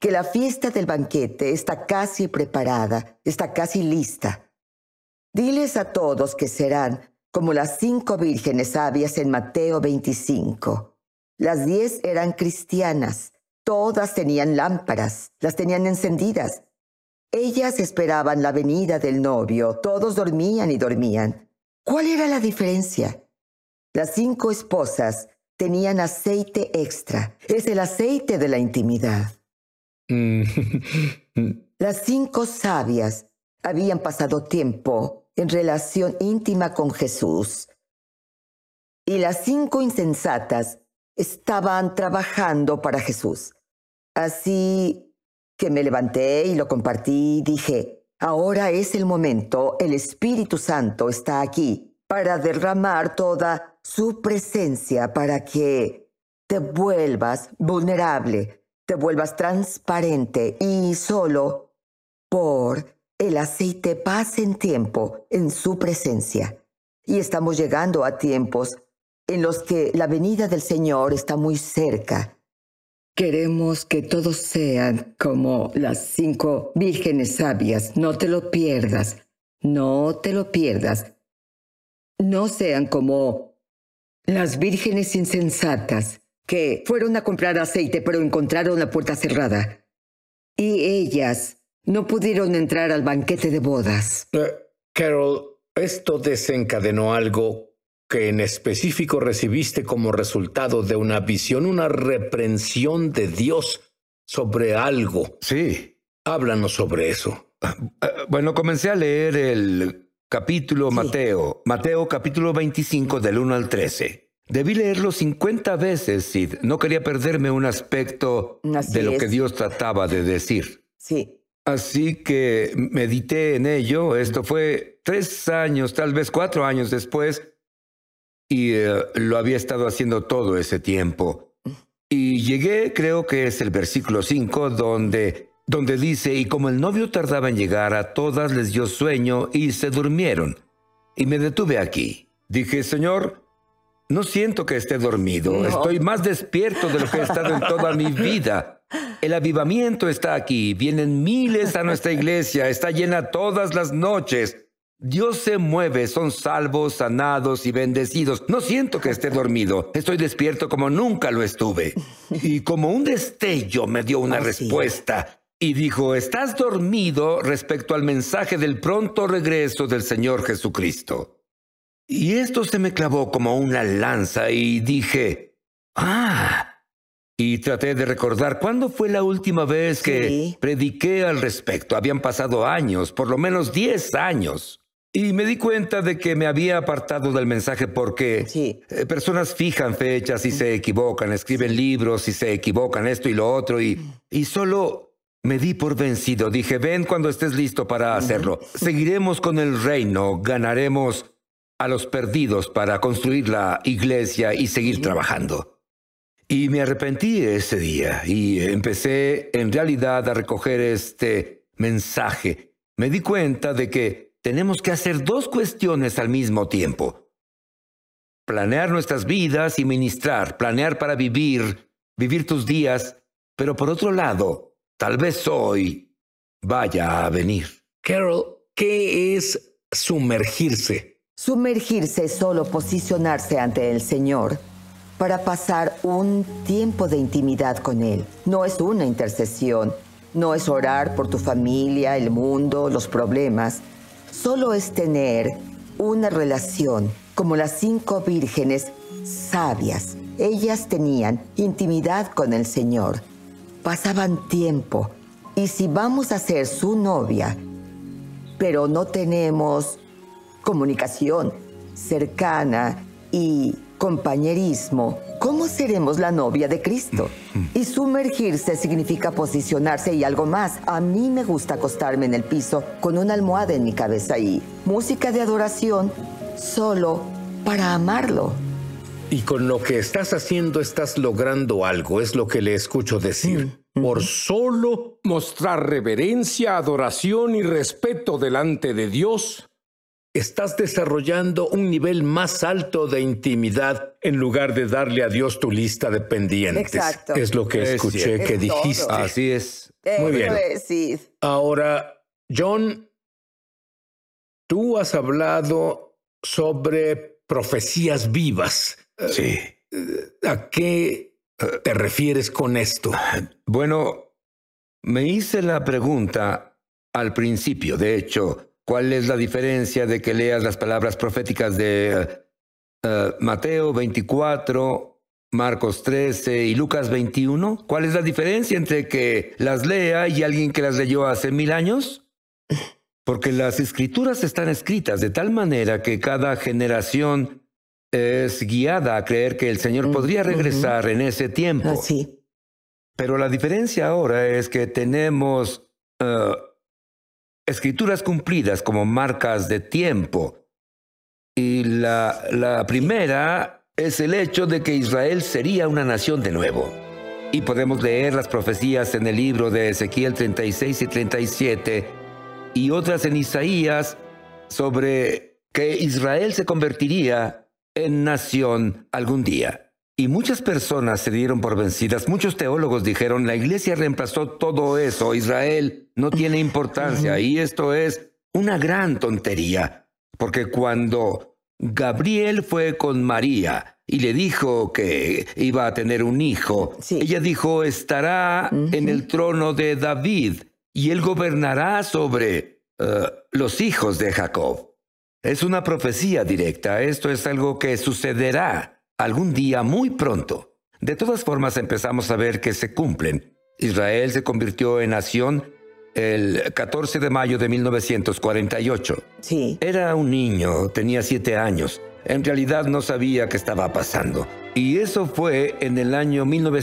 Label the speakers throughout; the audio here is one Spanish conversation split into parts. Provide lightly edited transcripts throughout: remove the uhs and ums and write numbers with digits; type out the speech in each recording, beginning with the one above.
Speaker 1: que la fiesta del banquete está casi preparada, está casi lista. Diles a todos que serán como las 5 vírgenes sabias en Mateo 25. Las 10 eran cristianas. Todas tenían lámparas, las tenían encendidas. Ellas esperaban la venida del novio. Todos dormían y dormían. ¿Cuál era la diferencia? Las 5 esposas tenían aceite extra. Es el aceite de la intimidad. Las 5 sabias habían pasado tiempo en relación íntima con Jesús. Y las 5 insensatas estaban trabajando para Jesús. Así que me levanté y lo compartí y dije, ahora es el momento, el Espíritu Santo está aquí para derramar toda su presencia para que te vuelvas vulnerable, te vuelvas transparente y solo por el aceite pasa en tiempo en su presencia. Y estamos llegando a tiempos en los que la venida del Señor está muy cerca. Queremos que todos sean como las 5 vírgenes sabias. No te lo pierdas. No te lo pierdas. No sean como las vírgenes insensatas que fueron a comprar aceite pero encontraron la puerta cerrada. Y ellas no pudieron entrar al banquete de bodas.
Speaker 2: Carol, esto desencadenó algo que en específico recibiste como resultado de una visión, una reprensión de Dios sobre algo.
Speaker 3: Sí.
Speaker 2: Háblanos sobre eso.
Speaker 3: Bueno, comencé a leer el capítulo Mateo capítulo 25 del 1 al 13. Debí leerlo 50 veces, Sid. No quería perderme un aspecto de lo que Dios trataba de decir.
Speaker 1: Sí.
Speaker 3: Así que medité en ello. Esto fue 3 años, tal vez 4 años después. Y lo había estado haciendo todo ese tiempo. Y llegué, creo que es el versículo 5, donde dice, y como el novio tardaba en llegar, a todas les dio sueño y se durmieron. Y me detuve aquí. Dije, Señor, no siento que esté dormido. No. Estoy más despierto de lo que he estado en toda mi vida. El avivamiento está aquí. Vienen miles a nuestra iglesia. Está llena todas las noches. Dios se mueve, son salvos, sanados y bendecidos. No siento que esté dormido. Estoy despierto como nunca lo estuve. Y como un destello me dio una respuesta. Y dijo, estás dormido respecto al mensaje del pronto regreso del Señor Jesucristo. Y esto se me clavó como una lanza y dije, y traté de recordar cuándo fue la última vez que prediqué al respecto. Habían pasado años, por lo menos 10 años. Y me di cuenta de que me había apartado del mensaje porque personas fijan fechas y se equivocan, escriben libros y se equivocan, esto y lo otro, y solo me di por vencido. Dije, ven cuando estés listo para hacerlo. Seguiremos con el reino, ganaremos a los perdidos para construir la iglesia y seguir trabajando. Y me arrepentí ese día y empecé en realidad a recoger este mensaje. Me di cuenta de que tenemos que hacer 2 cuestiones al mismo tiempo. Planear nuestras vidas y ministrar, planear para vivir tus días, pero por otro lado, tal vez hoy vaya a venir.
Speaker 2: Carol, ¿qué es sumergirse?
Speaker 1: Sumergirse es solo posicionarse ante el Señor para pasar un tiempo de intimidad con Él. No es una intercesión, no es orar por tu familia, el mundo, los problemas. Solo es tener una relación como las 5 vírgenes sabias. Ellas tenían intimidad con el Señor. Pasaban tiempo. Y si vamos a ser su novia, pero no tenemos comunicación cercana y compañerismo, ¿cómo seremos la novia de Cristo? Y sumergirse significa posicionarse y algo más. A mí me gusta acostarme en el piso con una almohada en mi cabeza y música de adoración solo para amarlo.
Speaker 2: Y con lo que estás haciendo estás logrando algo, es lo que le escucho decir. Por solo mostrar reverencia, adoración y respeto delante de Dios, estás desarrollando un nivel más alto de intimidad en lugar de darle a Dios tu lista de pendientes.
Speaker 1: Exacto.
Speaker 2: Es lo que escuché que dijiste.
Speaker 3: Así es.
Speaker 2: Muy bien.
Speaker 1: Sí.
Speaker 2: Ahora, John, tú has hablado sobre profecías vivas.
Speaker 3: Sí.
Speaker 2: ¿A qué te refieres con esto?
Speaker 3: Bueno, me hice la pregunta al principio, de hecho, ¿cuál es la diferencia de que leas las palabras proféticas de Mateo 24, Marcos 13 y Lucas 21? ¿Cuál es la diferencia entre que las lea y alguien que las leyó hace 1000 años? Porque las escrituras están escritas de tal manera que cada generación es guiada a creer que el Señor podría regresar en ese tiempo.
Speaker 1: Así.
Speaker 3: Pero la diferencia ahora es que tenemos escrituras cumplidas como marcas de tiempo. Y la primera es el hecho de que Israel sería una nación de nuevo. Y podemos leer las profecías en el libro de Ezequiel 36 y 37 y otras en Isaías sobre que Israel se convertiría en nación algún día. Y muchas personas se dieron por vencidas. Muchos teólogos dijeron, la iglesia reemplazó todo eso. Israel no tiene importancia. Y esto es una gran tontería. Porque cuando Gabriel fue con María y le dijo que iba a tener un hijo, ella dijo, estará en el trono de David y él gobernará sobre los hijos de Jacob. Es una profecía directa. Esto es algo que sucederá algún día muy pronto. De todas formas, empezamos a ver que se cumplen. Israel se convirtió en nación el 14 de mayo de 1948.
Speaker 1: Sí.
Speaker 3: Era un niño, tenía 7 años. En realidad no sabía qué estaba pasando. Y eso fue en el año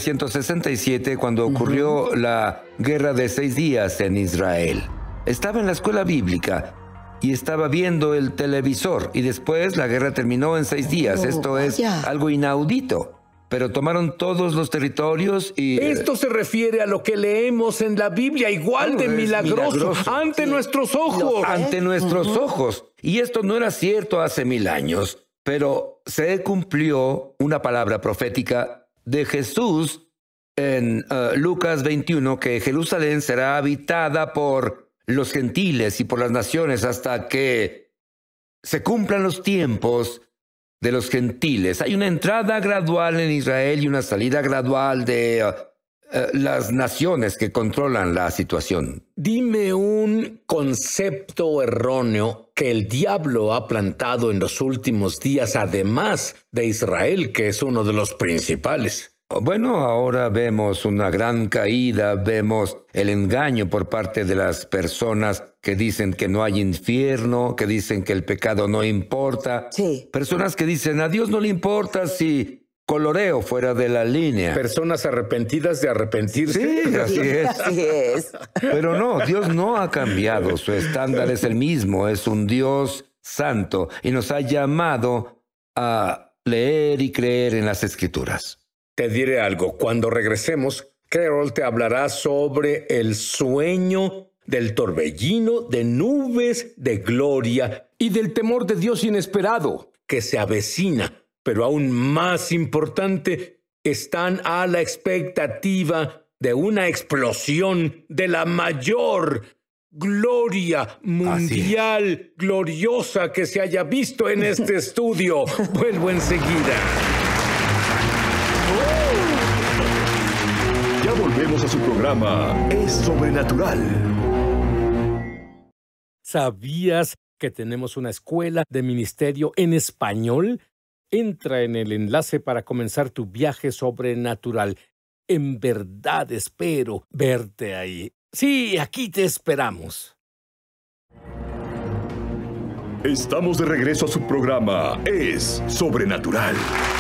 Speaker 3: 1967 cuando ocurrió la Guerra de 6 días en Israel. Estaba en la escuela bíblica y estaba viendo el televisor y después la guerra terminó en 6 días. Esto es algo inaudito. Pero tomaron todos los territorios y...
Speaker 2: Esto se refiere a lo que leemos en la Biblia, igual de milagroso, ante nuestros ojos.
Speaker 3: Ante nuestros ojos. Y esto no era cierto hace 1000 años, pero se cumplió una palabra profética de Jesús en Lucas 21, que Jerusalén será habitada por los gentiles y por las naciones hasta que se cumplan los tiempos de los gentiles. Hay una entrada gradual en Israel y una salida gradual de las naciones que controlan la situación.
Speaker 2: Dime un concepto erróneo que el diablo ha plantado en los últimos días, además de Israel, que es uno de los principales.
Speaker 3: Bueno, ahora vemos una gran caída, vemos el engaño por parte de las personas que dicen que no hay infierno, que dicen que el pecado no importa.
Speaker 1: Sí.
Speaker 3: Personas que dicen a Dios no le importa si coloreo fuera de la línea.
Speaker 2: Personas arrepentidas de arrepentirse.
Speaker 3: Sí, así es.
Speaker 1: Así es.
Speaker 3: Pero no, Dios no ha cambiado. Su estándar es el mismo. Es un Dios santo y nos ha llamado a leer y creer en las Escrituras.
Speaker 2: Te diré algo. Cuando regresemos, Carol te hablará sobre el sueño del torbellino de nubes de gloria y del temor de Dios inesperado que se avecina. Pero aún más importante, están a la expectativa de una explosión de la mayor gloria mundial gloriosa que se haya visto en este estudio. Vuelvo enseguida.
Speaker 4: Ya volvemos a su programa Es Sobrenatural.
Speaker 2: ¿Sabías que tenemos una escuela de ministerio en español? Entra en el enlace para comenzar tu viaje sobrenatural. En verdad espero verte ahí. Sí, aquí te esperamos.
Speaker 4: Estamos de regreso a su programa Es Sobrenatural.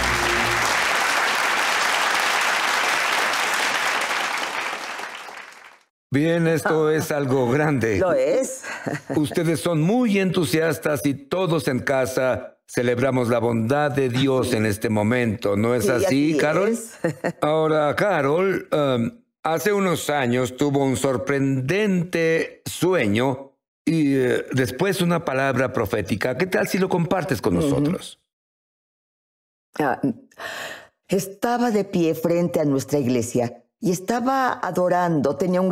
Speaker 3: Bien, esto es algo grande.
Speaker 1: Lo es.
Speaker 3: Ustedes son muy entusiastas y todos en casa celebramos la bondad de Dios en este momento. ¿No es así, Carol? Ahora, Carol, hace unos años tuvo un sorprendente sueño y después una palabra profética. ¿Qué tal si lo compartes con nosotros?
Speaker 1: Estaba de pie frente a nuestra iglesia y estaba adorando. Tenía un